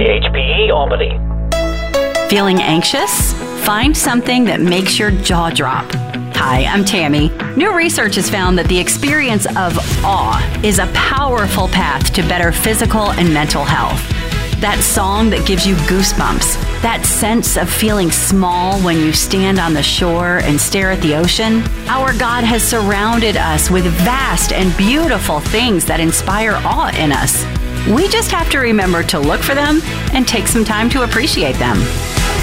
KHPE Albany. Feeling anxious? Find something that makes your jaw drop. Hi, I'm Tammy. New research has found that the experience of awe is a powerful path to better physical and mental health. That song that gives you goosebumps, that sense of feeling small when you stand on the shore and stare at the ocean. Our God has surrounded us with vast and beautiful things that inspire awe in us. We just have to remember to look for them and take some time to appreciate them.